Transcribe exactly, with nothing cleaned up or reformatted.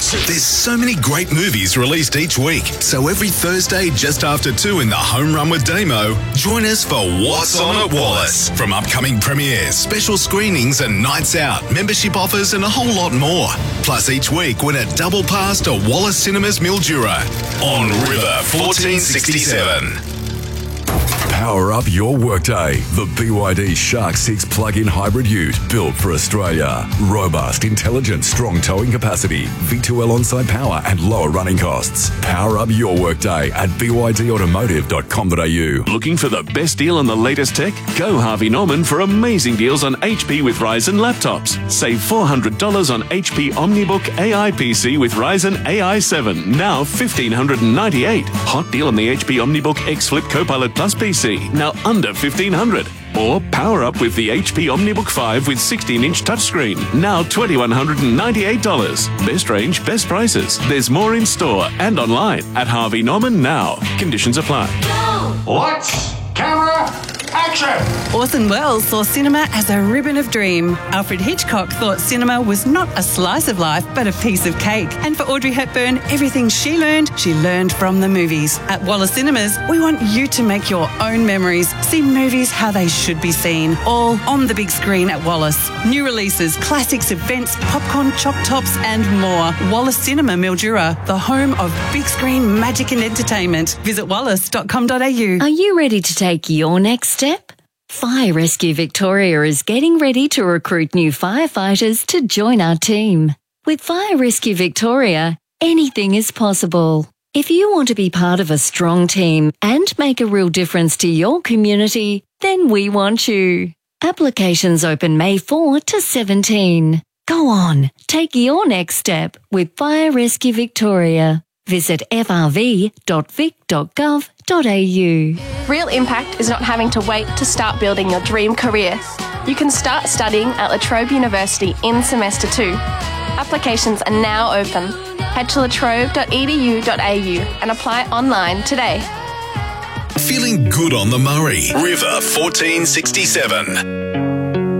What? There's so many great movies released each week. So every Thursday just after two in the Home Run with Damo, join us for What's On at Wallace. From upcoming premieres, special screenings and nights out, membership offers and a whole lot more. Plus each week win a double pass to Wallace Cinemas Mildura on River fourteen sixty-seven. Power up your workday. The B Y D Shark six plug-in hybrid ute built for Australia. Robust, intelligent, strong towing capacity, V two L on-site power and lower running costs. Power up your workday at b y d automotive dot com dot a u. Looking for the best deal on the latest tech? Go Harvey Norman for amazing deals on H P with Ryzen laptops. Save four hundred dollars on H P OmniBook A I P C with Ryzen A I seven, now one thousand five hundred ninety-eight dollars. Hot deal on the H P OmniBook X Flip Copilot Plus P C, now under fifteen hundred dollars. Or power up with the H P OmniBook five with sixteen inch touchscreen, now two thousand one hundred ninety-eight dollars. Best range, best prices. There's more in store and online at Harvey Norman now. Conditions apply. Lights, camera, action! Orson Welles saw cinema as a ribbon of dream. Alfred Hitchcock thought cinema was not a slice of life, but a piece of cake. And for Audrey Hepburn, everything she learned, she learned from the movies. At Wallace Cinemas, we want you to make your own memories. See movies how they should be seen, all on the big screen at Wallace. New releases, classics, events, popcorn, chop tops and more. Wallace Cinema Mildura, the home of big screen magic and entertainment. Visit wallace dot com dot a u. Are you ready to take your next step? Fire Rescue Victoria is getting ready to recruit new firefighters to join our team. With Fire Rescue Victoria, anything is possible. If you want to be part of a strong team and make a real difference to your community, then we want you. Applications open May fourth to seventeenth. Go on, take your next step with Fire Rescue Victoria. Visit f r v dot vic dot gov dot a u. Real impact is not having to wait to start building your dream career. You can start studying at La Trobe University in semester two. Applications are now open. Head to la trobe dot e d u dot a u and apply online today. Feeling good on the Murray. River fourteen sixty-seven.